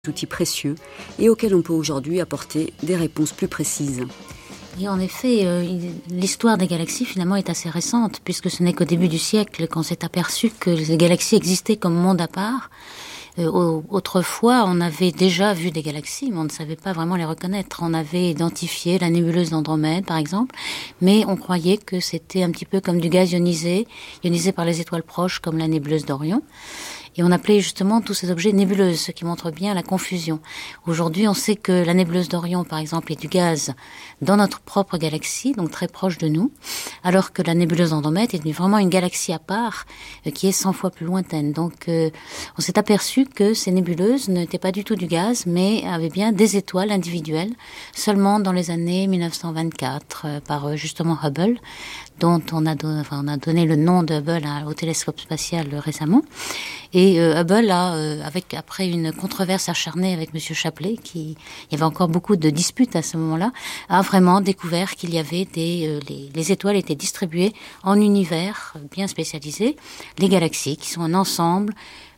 Outils précieux et auxquels on peut aujourd'hui apporter des réponses plus précises. Et en effet, l'histoire des galaxies finalement est assez récente, puisque ce n'est qu'au début du siècle qu'on s'est aperçu que les galaxies existaient comme monde à part. Autrefois, on avait déjà vu des galaxies, mais on ne savait pas vraiment les reconnaître. On avait identifié la nébuleuse d'Andromède, par exemple, mais on croyait que c'était un petit peu comme du gaz ionisé par les étoiles proches, comme la nébuleuse d'Orion. Et on appelait justement tous ces objets nébuleuses, ce qui montre bien la confusion. Aujourd'hui, on sait que la nébuleuse d'Orion, par exemple, est du gaz dans notre propre galaxie, donc très proche de nous, alors que la nébuleuse d'Andromède est vraiment une galaxie à part, qui est 100 fois plus lointaine. Donc, on s'est aperçu que ces nébuleuses n'étaient pas du tout du gaz, mais avaient bien des étoiles individuelles, seulement dans les années 1924, par justement Hubble, dont on a donné le nom de Hubble au télescope spatial récemment. Et Hubble a, après une controverse acharnée avec Monsieur Shapley, il y avait encore beaucoup de disputes à ce moment-là, a vraiment découvert qu'il y avait les étoiles étaient distribuées en univers bien spécialisés, les galaxies, qui sont un ensemble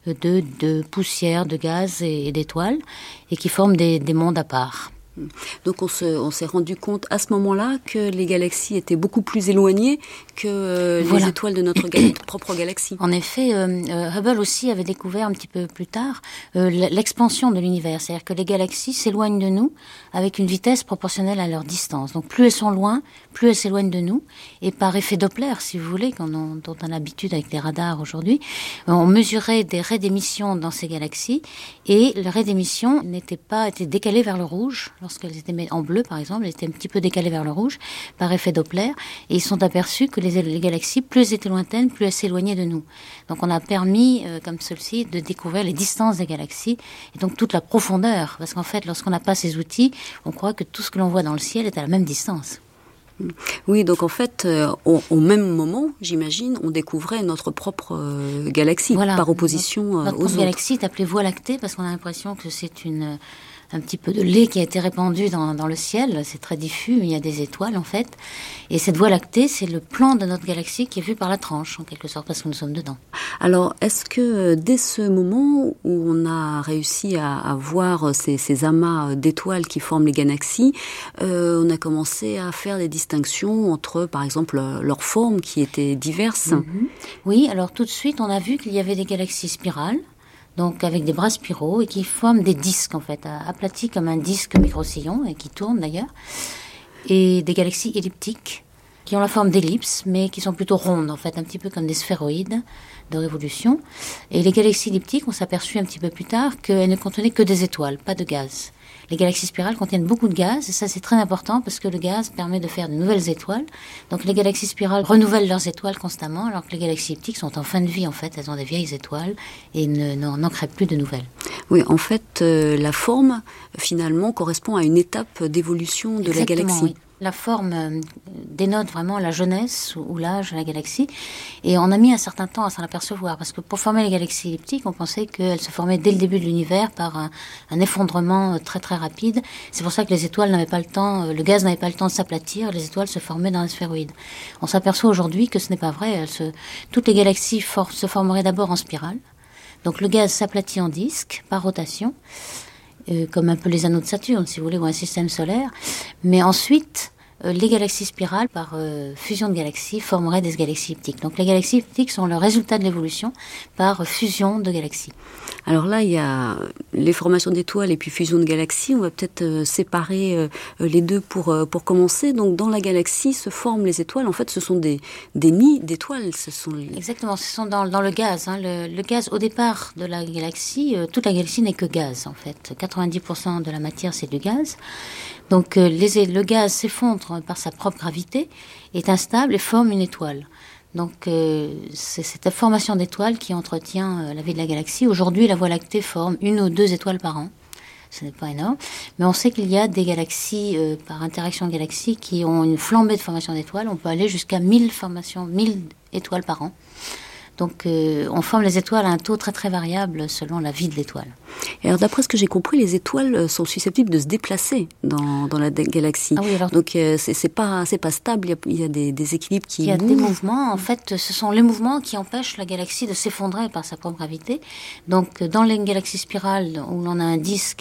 de poussière, de gaz et d'étoiles, et qui forment des mondes à part. Donc on s'est rendu compte à ce moment-là que les galaxies étaient beaucoup plus éloignées que les étoiles de notre propre galaxie. En effet, Hubble aussi avait découvert un petit peu plus tard l'expansion de l'univers, c'est-à-dire que les galaxies s'éloignent de nous avec une vitesse proportionnelle à leur distance. Donc plus elles sont loin, plus elles s'éloignent de nous. Et par effet Doppler, si vous voulez, dont on a l'habitude avec les radars aujourd'hui, on mesurait des raies d'émission dans ces galaxies, et les raies d'émission étaient décalées vers le rouge. Lorsqu'elles étaient en bleu, par exemple, elles étaient un petit peu décalées vers le rouge, par effet Doppler, et ils sont aperçus que les galaxies, plus elles étaient lointaines, plus elles s'éloignaient de nous. Donc on a permis, comme ceci, de découvrir les distances des galaxies, et donc toute la profondeur, parce qu'en fait, lorsqu'on n'a pas ces outils, on croit que tout ce que l'on voit dans le ciel est à la même distance. Oui, donc en fait, au même moment, j'imagine, on découvrait notre propre galaxie, par opposition aux autres. Notre propre galaxie est appelée Voie lactée, parce qu'on a l'impression que c'est un petit peu de lait qui a été répandu dans le ciel. C'est très diffus, il y a des étoiles en fait. Et cette Voie lactée, c'est le plan de notre galaxie qui est vu par la tranche, en quelque sorte, parce que nous sommes dedans. Alors, est-ce que dès ce moment où on a réussi à voir ces amas d'étoiles qui forment les galaxies, on a commencé à faire des distinctions entre, par exemple, leurs formes qui étaient diverses? Oui, alors tout de suite, on a vu qu'il y avait des galaxies spirales, donc avec des bras spiraux, et qui forment des disques en fait, aplatis comme un disque micro-sillon, et qui tournent d'ailleurs, et des galaxies elliptiques qui ont la forme d'ellipses, mais qui sont plutôt rondes en fait, un petit peu comme des sphéroïdes de révolution. Et les galaxies elliptiques, on s'est aperçu un petit peu plus tard qu'elles ne contenaient que des étoiles, pas de gaz. Les galaxies spirales contiennent beaucoup de gaz, et ça c'est très important parce que le gaz permet de faire de nouvelles étoiles. Donc les galaxies spirales renouvellent leurs étoiles constamment, alors que les galaxies elliptiques sont en fin de vie en fait, elles ont des vieilles étoiles et n'en créent plus de nouvelles. Oui, en fait, la forme finalement correspond à une étape d'évolution de la galaxie. Oui. La forme dénote vraiment la jeunesse ou l'âge de la galaxie. Et on a mis un certain temps à s'en apercevoir, parce que pour former les galaxies elliptiques, on pensait qu'elles se formaient dès le début de l'univers par un effondrement très très rapide. C'est pour ça que les étoiles n'avaient pas le temps, le gaz n'avait pas le temps de s'aplatir, les étoiles se formaient dans un sphéroïde. On s'aperçoit aujourd'hui que ce n'est pas vrai. Toutes les galaxies se formeraient d'abord en spirale. Donc le gaz s'aplatit en disque par rotation, comme un peu les anneaux de Saturne, si vous voulez, ou un système solaire. Mais ensuite, les galaxies spirales, par fusion de galaxies, formeraient des galaxies elliptiques. Donc les galaxies elliptiques sont le résultat de l'évolution par fusion de galaxies. Alors là, il y a les formations d'étoiles et puis fusion de galaxies. On va peut-être séparer les deux pour commencer. Donc dans la galaxie se forment les étoiles. En fait, ce sont des nids d'étoiles. Exactement, ce sont dans le gaz. Le gaz, au départ de la galaxie, toute la galaxie n'est que gaz en fait. 90% de la matière, c'est du gaz. Donc le gaz s'effondre par sa propre gravité, est instable et forme une étoile. Donc c'est cette formation d'étoiles qui entretient la vie de la galaxie. Aujourd'hui, la Voie lactée forme 1 ou 2 étoiles par an. Ce n'est pas énorme, mais on sait qu'il y a des galaxies, par interaction de galaxies, qui ont une flambée de formation d'étoiles. On peut aller jusqu'à 1000 étoiles par an. Donc on forme les étoiles à un taux très très variable selon la vie de l'étoile. Et alors d'après ce que j'ai compris, les étoiles sont susceptibles de se déplacer dans la galaxie. Ah oui, alors... Donc c'est pas stable, il y a des équilibres qui Il y a bougent. des mouvements, en fait, ce sont les mouvements qui empêchent la galaxie de s'effondrer par sa propre gravité. Donc dans les galaxies spirales où l'on a un disque